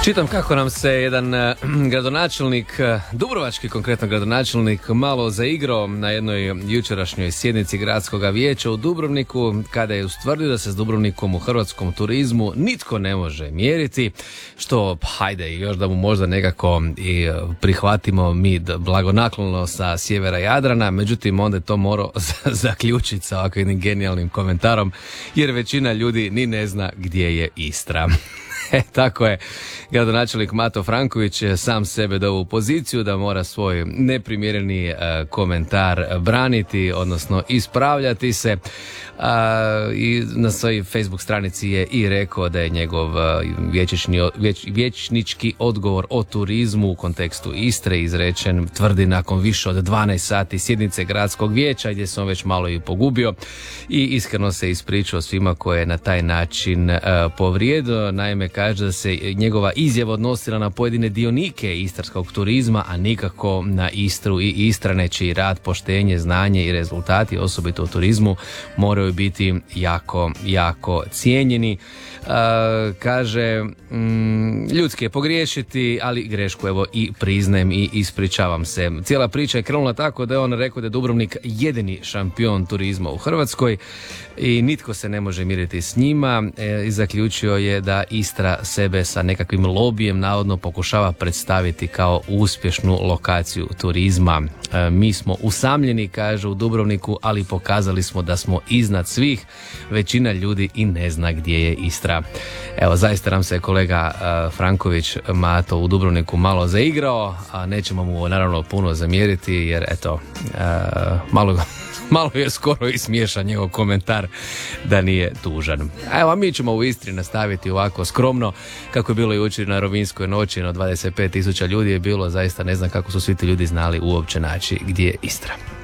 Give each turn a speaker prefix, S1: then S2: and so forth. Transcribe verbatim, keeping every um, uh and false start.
S1: Čitam kako nam se jedan uh, gradonačelnik, uh, dubrovački konkretno gradonačelnik, malo zaigrao na jednoj jučerašnjoj sjednici gradskog vijeća u Dubrovniku, kada je ustvrdio da se s Dubrovnikom u hrvatskom turizmu nitko ne može mjeriti, što hajde još da mu možda nekako i prihvatimo mi blagonaklono sa sjevera Jadrana, međutim onda je to morao zaključiti sa ovakvim jednim genijalnim komentarom, jer većina ljudi ni ne zna gdje je Istra. E, tako je gradonačelnik Mato Franković sam sebe doveo u poziciju da mora svoj neprimjereni uh, komentar braniti, odnosno ispravljati se. Uh, I na svojoj Facebook stranici je i rekao da je njegov uh, vječnični, vječ, vječnički odgovor o turizmu u kontekstu Istre izrečen, tvrdi, nakon više od dvanaest sati sjednice gradskog vijeća, gdje se on već malo i pogubio i iskreno se ispričao svima koje je na taj način uh, povrijedio. Naime, kaže da se njegova izjava odnosila na pojedine dionike istarskog turizma, a nikako na Istru i Istrane, čiji rad, poštenje, znanje i rezultati, osobito u turizmu, moraju biti jako, jako cijenjeni. Uh, kaže, mm, ljudski je pogriješiti, ali grešku evo i priznajem i ispričavam se. Cijela priča je krenula tako da je on rekao da je Dubrovnik jedini šampion turizma u Hrvatskoj i nitko se ne može miriti s njima. E, i zaključio je da Istra sebe sa nekakvim lobijem navodno pokušava predstaviti kao uspješnu lokaciju turizma. E, mi smo usamljeni, kaže, u Dubrovniku, ali pokazali smo da smo iznad svih. Većina ljudi i ne zna gdje je Istra. Evo, zaista nam se kolega uh, Franković Mato u Dubrovniku malo zaigrao, a nećemo mu naravno puno zamjeriti, jer eto, uh, malo, malo je skoro i smiješan njegov komentar da nije tužan. Evo, a mi ćemo u Istri nastaviti ovako skromno, kako je bilo jučer na Rovinjskoj noći, no dvadeset pet tisuća ljudi je bilo, zaista ne znam kako su svi ti ljudi znali uopće naći gdje je Istra.